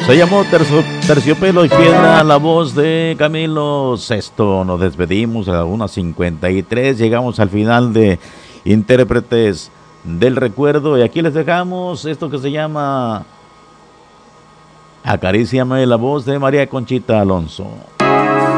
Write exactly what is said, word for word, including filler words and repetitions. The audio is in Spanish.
Se llamó Tercio, Terciopelo y Piedra, la voz de Camilo Sesto. Nos despedimos a las una cincuenta y tres. Llegamos al final de Intérpretes del Recuerdo. Y aquí les dejamos esto que se llama Acaríciame, la voz de María Conchita Alonso.